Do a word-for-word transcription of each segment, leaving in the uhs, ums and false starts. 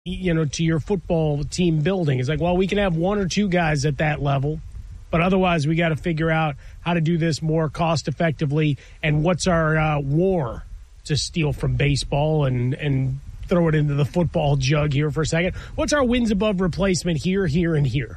you know, to your football team building. It's like, well, we can have one or two guys at that level, but otherwise we got to figure out how to do this more cost effectively. And what's our uh, war to steal from baseball and, and throw it into the football jug here for a second? What's our wins above replacement here, here, and here?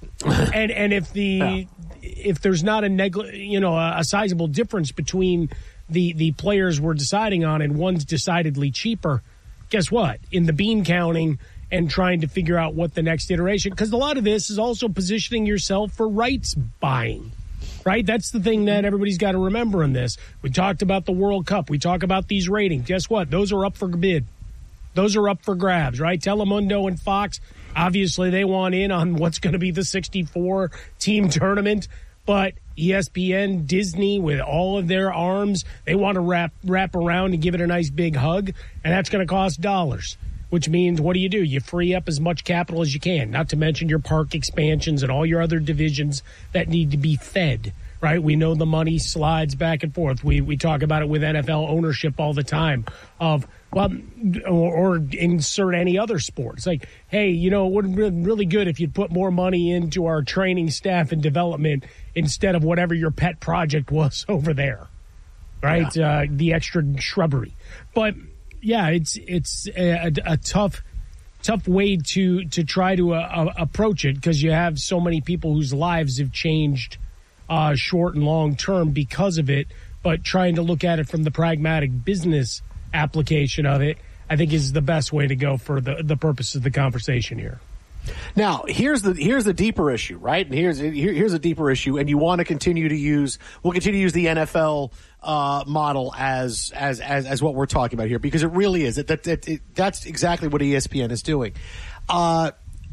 and and if the yeah. if there's not a negli- you know a, a sizable difference between the the players we're deciding on and one's decidedly cheaper, guess what? In the bean counting and trying to figure out what the next iteration, because a lot of this is also positioning yourself for rights buying, right? That's the thing that everybody's got to remember in this. We talked about the World Cup. We talk about these ratings. Guess what? Those are up for bid. Those are up for grabs, right? Telemundo and Fox, obviously they want in on what's going to be the sixty-four team tournament, but E S P N, Disney, with all of their arms, they want to wrap wrap around and give it a nice big hug, and that's going to cost dollars, which means what do you do? You free up as much capital as you can, not to mention your park expansions and all your other divisions that need to be fed, right? We know the money slides back and forth. We we talk about it with N F L ownership all the time of, well, or, or insert any other sport. It's like, hey, you know, it would have been really good if you'd put more money into our training staff and development instead of whatever your pet project was over there, right? Yeah. Uh, the extra shrubbery. But, yeah, it's it's a, a tough tough way to, to try to uh, approach it because you have so many people whose lives have changed uh, short and long term because of it. But trying to look at it from the pragmatic business application of it, I think, is the best way to go for the, the purpose of the conversation here. Now, here's the here's the deeper issue, right? And here's here, here's a deeper issue, and you want to continue to use we'll continue to use the N F L uh, model as as as as what we're talking about here because it really is. It, that it, it, that's exactly what E S P N is doing. Uh,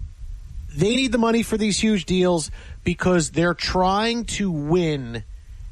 they need the money for these huge deals because they're trying to win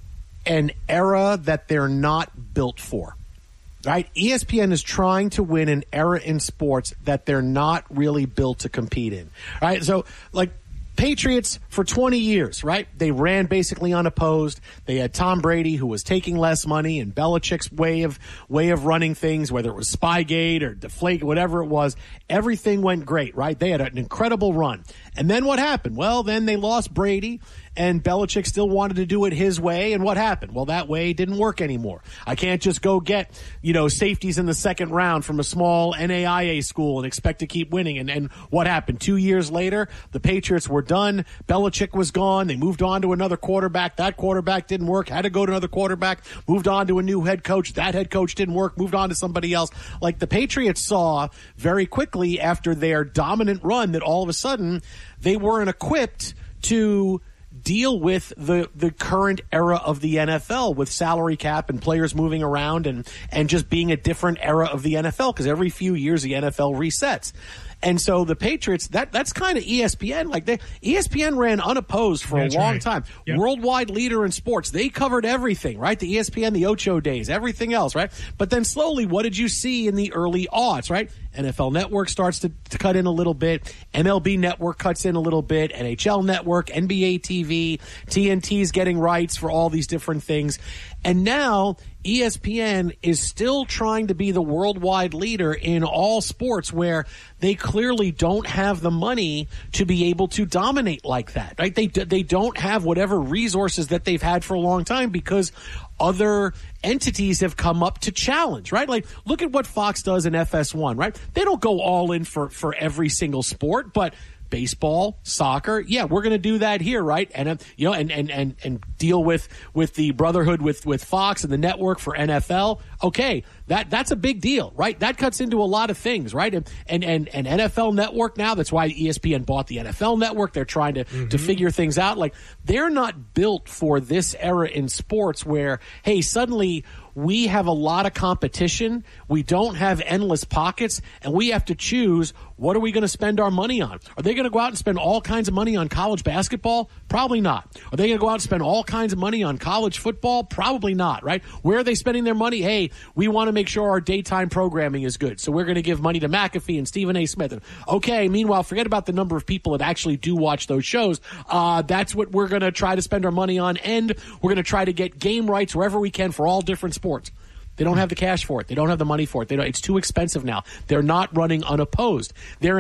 an era that they're not built for. Right? E S P N is trying to win an era in sports that they're not really built to compete in. Right? So, like, Patriots for twenty years, right? They ran basically unopposed. They had Tom Brady, who was taking less money, and Belichick's way of way of running things, whether it was Spygate or Deflate, whatever it was, everything went great, right? They had an incredible run. And then what happened? Well, then they lost Brady, and Belichick still wanted to do it his way. And what happened? Well, that way didn't work anymore. I can't just go get, you know, safeties in the second round from a small N A I A school and expect to keep winning. And, and what happened? Two years later, the Patriots were done. Belichick was gone. They moved on to another quarterback. That quarterback didn't work. Had to go to another quarterback. Moved on to a new head coach. That head coach didn't work. Moved on to somebody else. Like the Patriots saw very quickly after their dominant run that all of a sudden they weren't equipped to deal with the the current era of the N F L with salary cap and players moving around and and just being a different era of the N F L because every few years the N F L resets. And so the Patriots, that that's kind of E S P N. Like they, E S P N ran unopposed for that's a long right. time. Yep. Worldwide leader in sports. They covered everything, right? The E S P N, the Ocho days, everything else, right? But then slowly, what did you see in the early aughts, right? N F L Network starts to, to cut in a little bit. M L B Network cuts in a little bit. N H L Network, N B A T V, T N T's getting rights for all these different things. And now E S P N is still trying to be the worldwide leader in all sports where they clearly don't have the money to be able to dominate like that, right? They, they don't have whatever resources that they've had for a long time because other entities have come up to challenge, right? Like, look at what Fox does in F S one, right? They don't go all in for, for every single sport, but baseball, soccer, yeah, we're going to do that here, right? And you know, and and and and deal with with the brotherhood with with Fox and the network for N F L. Okay, that that's a big deal, right? That cuts into a lot of things, right? And and and, and N F L Network now. That's why E S P N bought the N F L Network. They're trying to mm-hmm. to figure things out. Like they're not built for this era in sports where, hey, suddenly we have a lot of competition. We don't have endless pockets, and we have to choose what are we going to spend our money on. Are they going to go out and spend all kinds of money on college basketball? Probably not. Are they going to go out and spend all kinds of money on college football? Probably not, right? Where are they spending their money? Hey, we want to make sure our daytime programming is good, so we're going to give money to McAfee and Stephen A. Smith. Okay, meanwhile, forget about the number of people that actually do watch those shows. Uh, that's what we're going to try to spend our money on, and we're going to try to get game rights wherever we can for all different sports. They don't have the cash for it. They don't have the money for it. They don't, it's too expensive now. They're not running unopposed. They're